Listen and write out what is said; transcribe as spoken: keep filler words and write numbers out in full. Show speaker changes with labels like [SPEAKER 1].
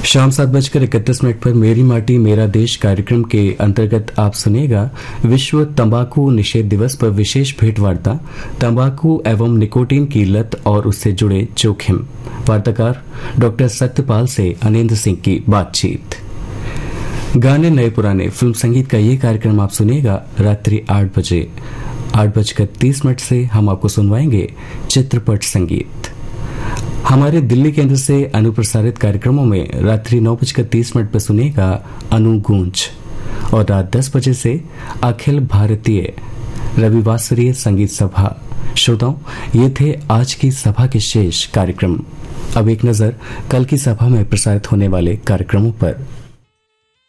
[SPEAKER 1] शाम सात बजकर इकतीस मिनट पर मेरी माटी मेरा देश कार्यक्रम के अंतर्गत आप सुनेगा विश्व तंबाकू निषेध दिवस पर विशेष भेंट वार्ता, तंबाकू एवं निकोटीन की लत और उससे जुड़े जोखिम। वार्ताकार डॉक्टर सत्यपाल से अनिंद सिंह की बातचीत। गाने नए पुराने फिल्म संगीत का ये कार्यक्रम आप सुनेगा रात्रि आठ बजे आठ बजकर तीस मिनट से हम आपको सुनवाएंगे चित्रपट संगीत। हमारे दिल्ली केंद्र से अनुप्रसारित कार्यक्रमों में रात्रि नौ बजकर तीस मिनट पर सुनेगा अनुगूंज और रात दस बजे से अखिल भारतीय रविवासरीय संगीत सभा। श्रोताओं, ये थे आज की सभा के शेष कार्यक्रम। अब एक नजर कल की सभा में प्रसारित होने वाले कार्यक्रमों पर।